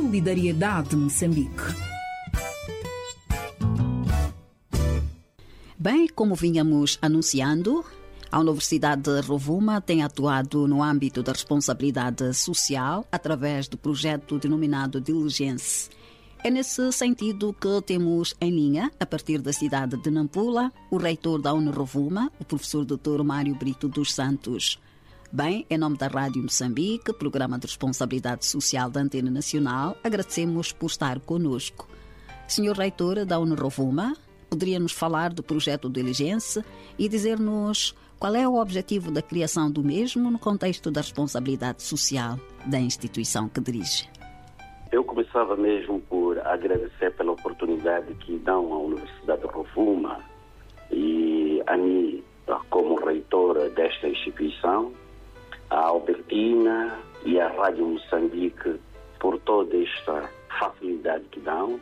Solidariedade Moçambique. Bem, como vínhamos anunciando, a Universidade de Rovuma tem atuado no âmbito da responsabilidade social através do projeto denominado Diligence. É nesse sentido que temos em linha, a partir da cidade de Nampula, o reitor da Rovuma, o professor Dr. Mário Brito dos Santos. Bem, em nome da Rádio Moçambique, Programa de Responsabilidade Social da Antena Nacional, agradecemos por estar conosco. Senhor reitor da Rovuma, poderia-nos falar do projeto Diligence e dizer-nos qual é o objetivo da criação do mesmo no contexto da responsabilidade social da instituição que dirige? Eu começava mesmo por agradecer pela oportunidade que dão à Universidade de Rovuma e a mim, como reitor desta instituição, a Albertina e a Rádio Moçambique por toda esta facilidade que dão.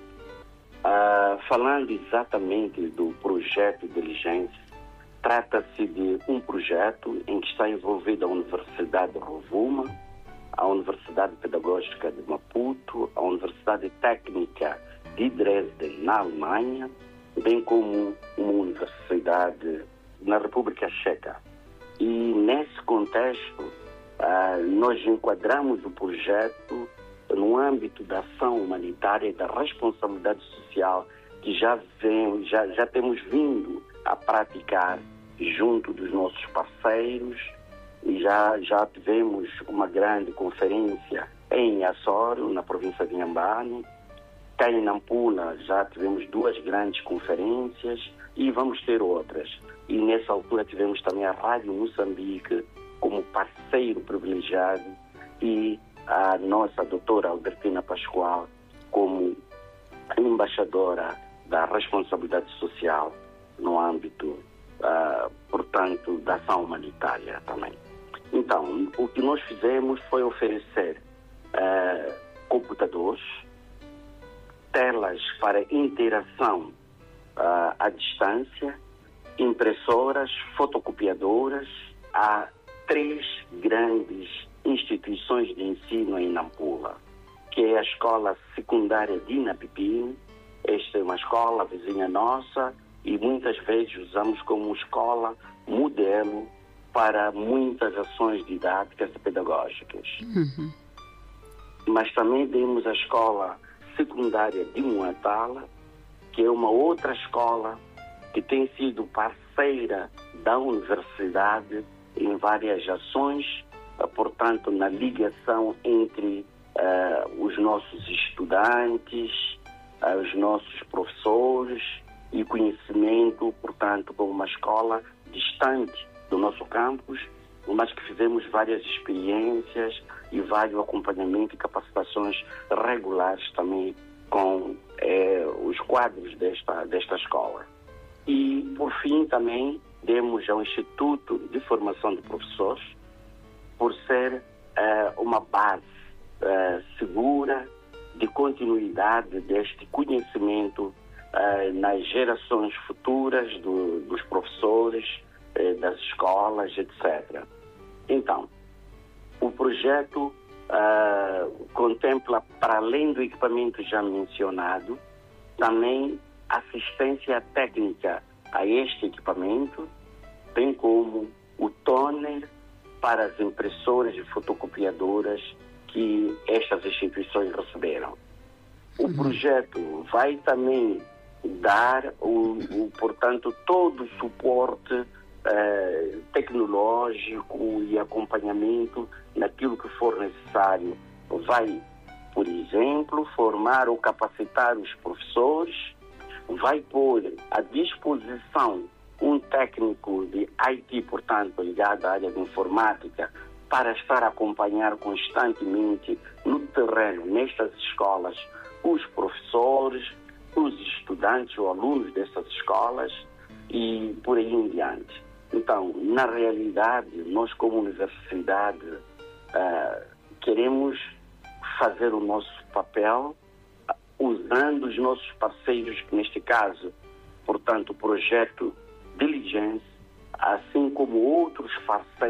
Falando exatamente do projeto Diligence, trata-se de um projeto em que está envolvida a Universidade de Rovuma, a Universidade Pedagógica de Maputo, a Universidade Técnica de Dresden, na Alemanha, bem como uma universidade na República Checa. E nesse contexto, nós enquadramos o projeto no âmbito da ação humanitária e da responsabilidade social que já temos vindo a praticar junto dos nossos parceiros. E já tivemos uma grande conferência em Açoro, na província de Inhambane. Cá em Nampula já tivemos 2 grandes conferências e vamos ter outras. E nessa altura tivemos também a Rádio Moçambique como parceiro privilegiado e a nossa doutora Albertina Pascoal como embaixadora da responsabilidade social no âmbito, portanto, da ação humanitária também. Então, o que nós fizemos foi oferecer computadores, telas para interação à distância, impressoras, fotocopiadoras a 3 grandes instituições de ensino em Nampula, que é a Escola Secundária de Inapipim. Esta é uma escola vizinha nossa e muitas vezes usamos como escola modelo para muitas ações didáticas e pedagógicas. Uhum. Mas também temos a Escola Secundária de Moatala, que é uma outra escola que tem sido parceira da universidade em várias ações, portanto, na ligação entre os nossos estudantes, os nossos professores e conhecimento, portanto, como uma escola distante do nosso campus, mas que fizemos várias experiências e vários acompanhamento e capacitações regulares também com os quadros desta escola. E, por fim, também demos ao Instituto de Formação de Professores, por ser uma base segura de continuidade deste conhecimento nas gerações futuras dos professores, das escolas, etc. Então, o projeto contempla, para além do equipamento já mencionado, também assistência técnica a este equipamento, bem como o toner para as impressoras e fotocopiadoras que estas instituições receberam. O projeto vai também dar, portanto, todo o suporte tecnológico e acompanhamento naquilo que for necessário. Vai, por exemplo, formar ou capacitar os professores, vai pôr à disposição um técnico de IT, portanto, ligado à área de informática, para estar a acompanhar constantemente no terreno, nestas escolas, os professores, os estudantes ou alunos dessas escolas e por aí em diante. Então, na realidade, nós como universidade queremos fazer o nosso papel usando os nossos parceiros, neste caso, portanto, o projeto Diligence, assim como outros parceiros